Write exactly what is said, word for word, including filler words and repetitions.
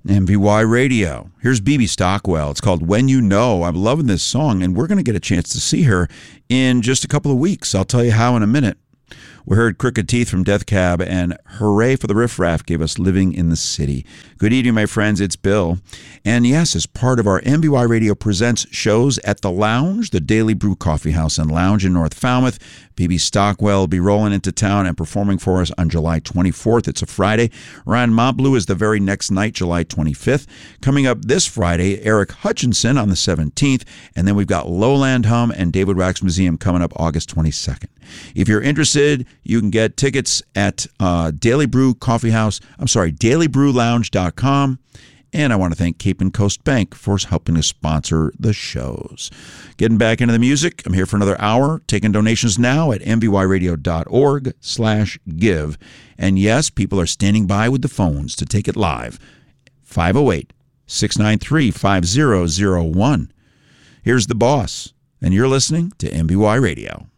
M B Y Radio. Here's B B Stockwell. It's called When You Know. I'm loving this song, and we're going to get a chance to see her in just a couple of weeks. I'll tell you how in a minute. We heard Crooked Teeth from Death Cab, and Hooray for the Riff Raff gave us Living in the City. Good evening, my friends. It's Bill. And yes, as part of our M B Y Radio Presents shows at The Lounge, the Daily Brew Coffee House and Lounge in North Falmouth, B B Stockwell will be rolling into town and performing for us on July twenty-fourth. It's a Friday. Ryan Montbleu is the very next night, July twenty-fifth. Coming up this Friday, Eric Hutchinson on the seventeenth. And then we've got Lowland Hum and David Wax Museum coming up August twenty-second. If you're interested, you can get tickets at uh, Daily Brew Coffee House. I'm sorry, daily brew lounge dot com. And I want to thank Cape and Coast Bank for helping to sponsor the shows. Getting back into the music, I'm here for another hour, taking donations now at m b y radio dot org slash give. And yes, people are standing by with the phones to take it live. five oh eight, six nine three, five oh oh one. Here's the boss, and you're listening to M B Y Radio.